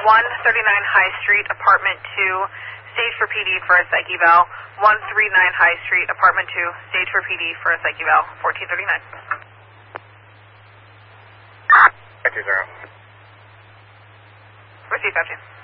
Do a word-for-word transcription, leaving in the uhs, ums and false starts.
one thirty-nine High Street, Apartment two, stage for P D for a psych eval. one thirty-nine High Street, Apartment two, stage for P D for a psych eval. fourteen thirty-nine. five two zero. Receive, five two.